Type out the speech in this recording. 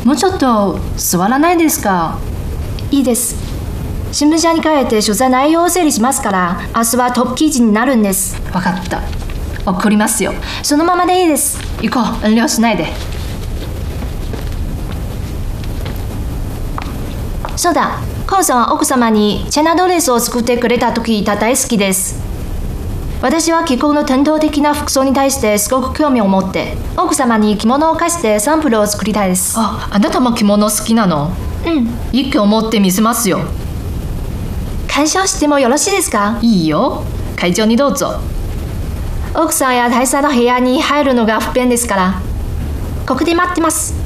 もうちょっと座らないですか？ いいです。新聞社に帰って取材内容を整理しますから、明日はトップ記事になるんです。 わかった。送りますよ。 そのままでいいです。 行こう。遠慮しないで。 そうだ、コウさんは奥様にチェナドレスを作ってくれたと聞いた大好きです。私は気候の伝統的な服装に対してすごく興味を持って、奥様に着物を貸してサンプルを作りたいです。 あなたも着物好きなの？一挙持ってみせますよ。 鑑賞してもよろしいですか？ いいよ。会場にどうぞ。 奥さんや大佐の部屋に入るのが不便ですから、ここで待ってます。